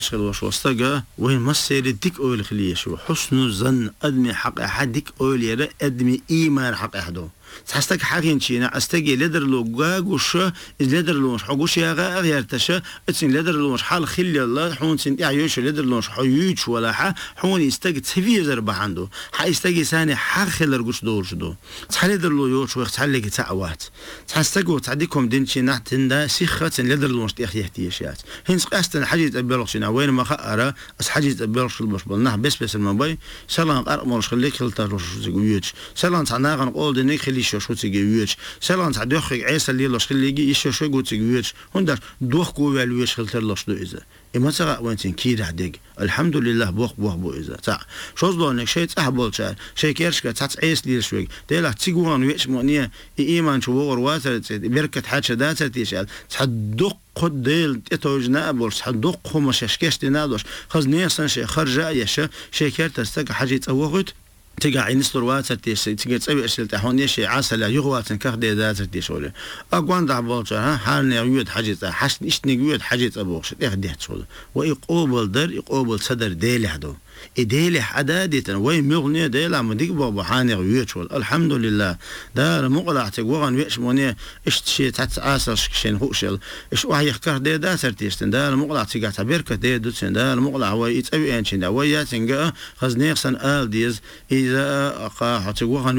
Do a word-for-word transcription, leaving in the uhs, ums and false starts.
وش وستجا وين مسير الديك أول خليه شو حسن الظن أدمي حق أحد ديك أول يرى أدمي إيمان حق أحده تحسك حاجين شينا أستجي لدر لو جاج وش لدر لو مش حقوش يا غا غير تشا اتسين لدر لو مش حال خلي الله حون سن يعيش لدر لو مش حيوش ولا ح حون يستجي تسوي زرب عنده حيستجي ثاني حخل رجوش دور شدو تحل لدر لو يوش وقت حل تعوات تحسجوا تعديكم دين شينا تندا سيخة لدر لو مش تأخذ احتياجات هنس قاستن حاجة أبلغ شينا وين ما خأرة بس حاجة أبلغ شو البش بالنه بس بس المباي سلام أرمل خليك خلتا روش زوجيج سلام تعناغن قول دنيك خلي شو شو تيجيوش سلام تعديخ عيسى اللي لش خلي يجي يشوا شو يقول تيجيوش هندر دوخ قوي الويش خلتر لش دو إذا إما ترى وانتين كيد عديق الحمد لله بوخ بوخ بو إذا تاع شو ظلنك شيء تحبول شيء شيء كيرش كتعت عيس ليش شوي تلا تيجوان ويش مؤنية إيمان شو بور واتر بركة حاجة داتر تيشال تحدق قد ديل تتوجنا بورس تحدق خمس شكش تنادوش خز نيسان شيء خرجة يشة شيء كير تستك حاجة توقت تيجا عينستر واتر تيش تيجا تسوي أشياء تحون يشي عسل يغوات نكخ دي ذات تيشوله أقوان دعبالش ها حالنا يود حاجة حش نشتني يود حاجة أبوش إخديه تشوله ويقوبل در يقوبل صدر ديل هدو إديلي حدادة وين مغنية ديلا مديك بابا حاني غيوتشول الحمد لله دار مقلع تقوغن ويش مونية إشت شي تحت عاسر شكشين هوشل إش واحد يخكر دي دا سرتيشتن دار مقلع تقع تبيركة دي دوتشن دار مقلع ويتأوي أنشين دا وياتنقا خزنيخسن آل ديز إذا أقا تقوغن